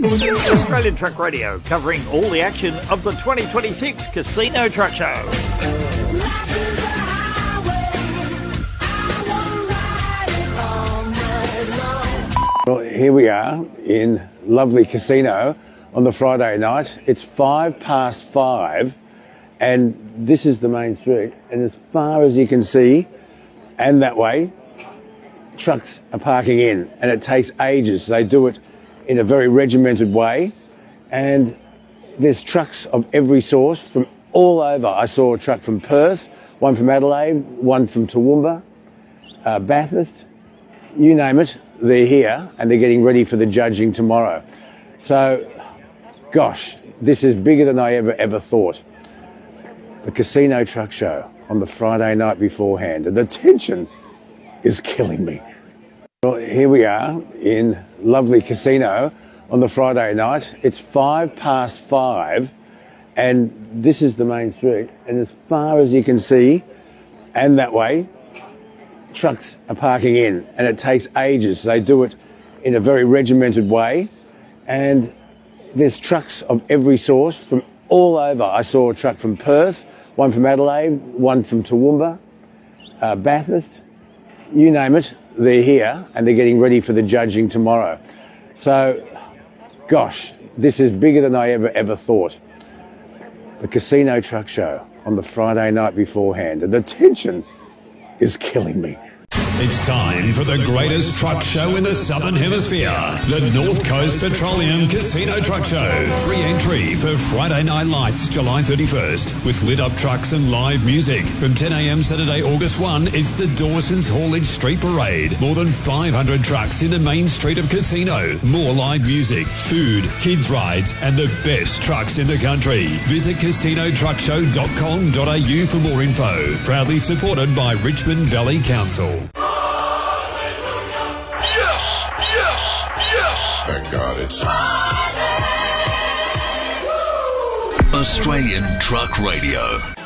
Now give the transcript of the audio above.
Australian Truck Radio, covering all the action of the 2026 Casino Truck Show. Well, here we are in lovely Casino on the Friday night. It's 5:05 and this is the main street, and as far as you can see and that way, trucks are parking in, and it takes ages. They do it in a very regimented way, and there's trucks of every sort from all over. I saw a truck from Perth, one from Adelaide, one from Toowoomba, Bathurst, you name it, they're here and they're getting ready for the judging tomorrow. So, gosh, this is bigger than I ever thought. The Casino Truck Show on the Friday night beforehand, and the tension is killing me. Well, here we are in lovely Casino on the Friday night. It's 5:05 and this is the main street, and as far as you can see and that way, trucks are parking in, and it takes ages. They do it in a very regimented way, and there's trucks of every sort from all over. I saw a truck from Perth, one from Adelaide, one from Toowoomba, Bathurst, you name it, they're here and they're getting ready for the judging tomorrow. So, gosh, this is bigger than I ever thought. The Casino Truck Show on the Friday night beforehand, and the tension is killing me. It's time for the greatest truck show in the Southern Hemisphere, the North Coast Petroleum Casino Truck Show. Free entry for Friday Night Lights, July 31st, with lit-up trucks and live music. From 10 a.m. Saturday, August 1, it's the Dawson's Haulage Street Parade. More than 500 trucks in the main street of Casino. More live music, food, kids' rides, and the best trucks in the country. Visit casinotruckshow.com.au for more info. Proudly supported by Richmond Valley Council. Thank God it's Australian Truck Radio.